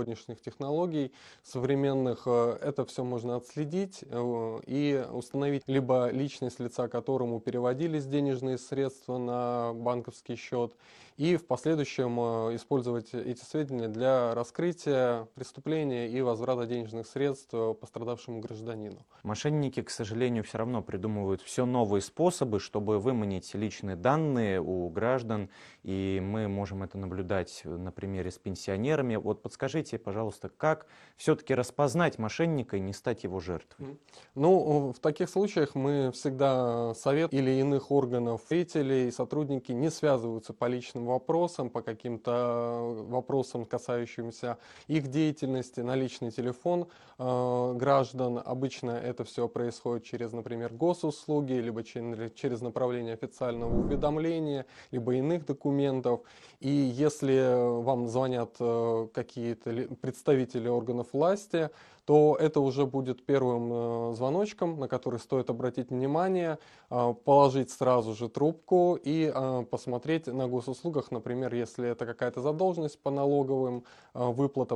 сегодняшних технологий современных это все можно отследить и установить либо личность лица, которому переводились денежные средства на банковский счет, и в последующем использовать эти сведения для раскрытия преступления и возврата денежных средств пострадавшему гражданину. Мошенники, к сожалению, все равно придумывают все новые способы, чтобы выманить личные данные у граждан, и мы можем это наблюдать на примере с пенсионерами. Вот подскажите, пожалуйста, как все-таки распознать мошенника и не стать его жертвой? Ну, в таких случаях мы всегда совет или иных органов деятелей, сотрудники не связываются по личным вопросам, по каким-то вопросам, касающимся их деятельности, на личный телефон граждан. Обычно это все происходит через, например, госуслуги, либо через направление официального уведомления, либо иных документов. И если вам звонят какие-то представители органов власти, то это уже будет первым звоночком, на который стоит обратить внимание, положить сразу же трубку и посмотреть на госуслугах, например, если это какая-то задолженность по налоговым выплатам,